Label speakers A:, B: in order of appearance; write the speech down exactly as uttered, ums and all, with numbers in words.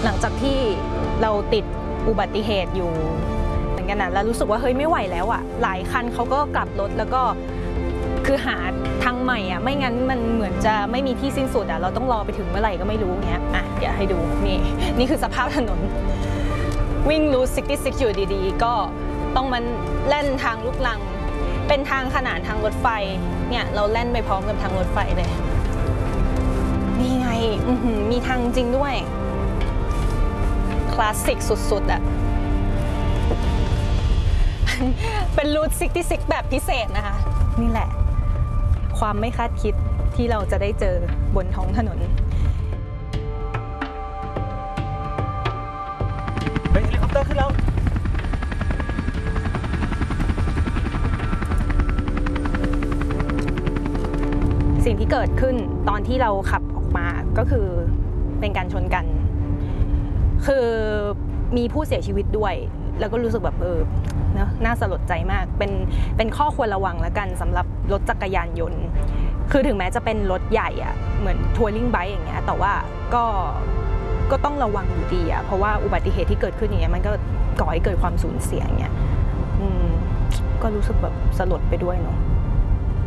A: หลังจากที่เราติดอุบัติเหตุอยู่เหมือนกันนะแล้วรู้สึกว่าเฮ้ยไม่ไหวแล้วอ่ะหลายคันเขาก็กลับรถแล้วก็คือหาทางใหม่อ่ะไม่งั้นมันเหมือนจะไม่มีที่สิ้นสุดอ่ะเราต้องรอไปถึงเมื่อไหร่ก็ไม่รู้เงี้ยอ่ะเดี๋ยวให้ดูนี่นี่คือสภาพถนนวิ่งรูทซิกตี้ซิกอยู่ดีๆก็ต้องมันแล่นทางลูกรังเป็นทางขนานทางรถไฟเนี่ยเราแล่นไปพร้อมกับทางรถไฟเลยนี่ไงมีทางจริงด้วยคลาสสิกสุดๆอะเป็นรูทซิกตี้ซิกแบบพิเศษนะคะนี่แหละความไม่คาดคิดที่เราจะได้เจอบนท้องถนน
B: เฮ้ยเฮลิคอปเตอร์ขึ้นแล้ว
A: สิ่งที่เกิดขึ้นตอนที่เราขับออกมาก็คือเป็นการชนกันคือมีผู้เสียชีวิตด้วยแล้วก็รู้สึกแบบเออเนอะน่าสลดใจมากเป็นเป็นข้อควรระวังแล้วกันสำหรับรถจักรยานยนต์คือถึงแม้จะเป็นรถใหญ่อะเหมือนทัวริงไบค์อย่างเงี้ยแต่ว่าก็ก็ต้องระวังอยู่ดีอะเพราะว่าอุบัติเหตุที่เกิดขึ้นอย่างเงี้ยมันก็ก่อให้เกิดความสูญเสียอย่างเงี้ยอืมก็รู้สึกแบบสลดไปด้วยเนาะ